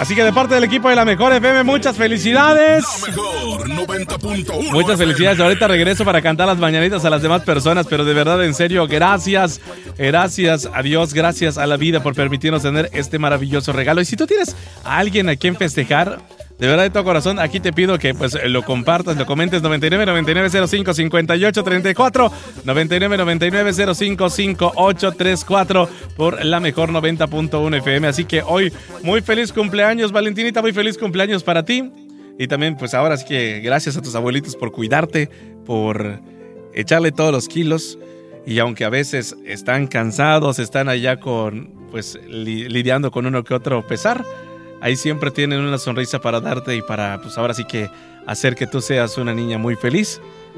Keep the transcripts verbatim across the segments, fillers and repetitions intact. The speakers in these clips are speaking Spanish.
Así que de parte del equipo de La Mejor F M, muchas felicidades. La Mejor noventa punto uno. Muchas felicidades. Ahorita regreso para cantar las mañanitas a las demás personas, pero de verdad, en serio, gracias. Gracias a Dios, gracias a la vida por permitirnos tener este maravilloso regalo. Y si tú tienes a alguien a quien festejar, de verdad, de todo corazón, aquí te pido que pues lo compartas, lo comentes. Noventa y nueve, noventa y nueve, cero cinco, cincuenta y ocho, treinta y cuatro, noventa y nueve, noventa y nueve, cero cinco, cincuenta y ocho, treinta y cuatro por La Mejor noventa punto uno F M. Así que hoy, muy feliz cumpleaños, Valentinita, muy feliz cumpleaños para ti. Y también, pues ahora sí que gracias a tus abuelitos por cuidarte, por echarle todos los kilos. Y aunque a veces están cansados, están allá con, pues, li- lidiando con uno que otro pesar, ahí siempre tienen una sonrisa para darte y para, pues ahora sí que hacer que tú seas una niña muy feliz.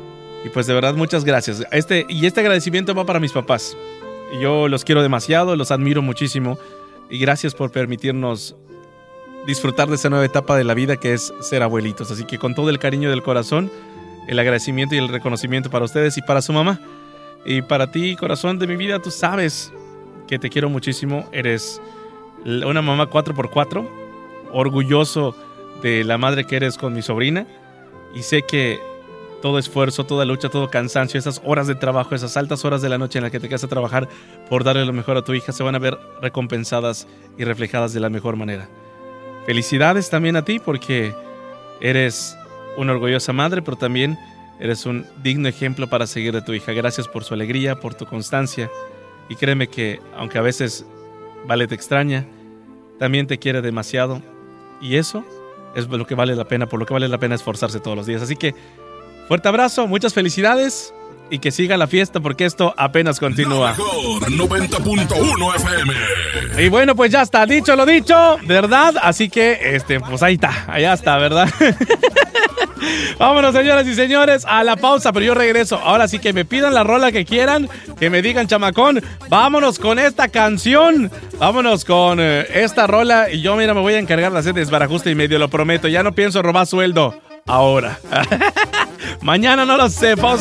Y pues de verdad, muchas gracias. Este, y este agradecimiento va para mis papás. Yo los quiero demasiado, los admiro muchísimo. Y gracias por permitirnos disfrutar de esa nueva etapa de la vida que es ser abuelitos. Así que con todo el cariño del corazón, el agradecimiento y el reconocimiento para ustedes y para su mamá. Y para ti, corazón de mi vida, tú sabes que te quiero muchísimo. Eres una mamá cuatro por cuatro, orgulloso de la madre que eres con mi sobrina. Y sé que todo esfuerzo, toda lucha, todo cansancio, esas horas de trabajo, esas altas horas de la noche en las que te quedas a trabajar por darle lo mejor a tu hija, se van a ver recompensadas y reflejadas de la mejor manera. Felicidades también a ti porque eres una orgullosa madre, pero también eres un digno ejemplo para seguir de tu hija. Gracias por su alegría, por tu constancia. Y créeme que, aunque a veces Vale te extraña, también te quiere demasiado. Y eso es lo que vale la pena, por lo que vale la pena esforzarse todos los días. Así que, fuerte abrazo, muchas felicidades y que siga la fiesta porque esto apenas continúa. La Mejor noventa punto uno F M. Y bueno, pues ya está, dicho lo dicho, ¿verdad? Así que, este, pues ahí está, allá está, ¿verdad? Vámonos, señoras y señores, a la pausa, pero yo regreso. Ahora sí que me pidan la rola que quieran, que me digan, chamacón, vámonos con esta canción, vámonos con eh, esta rola. Y yo, mira, me voy a encargar de hacer desbarajuste y medio, lo prometo. Ya no pienso robar sueldo ahora. Mañana no lo sé, pausa.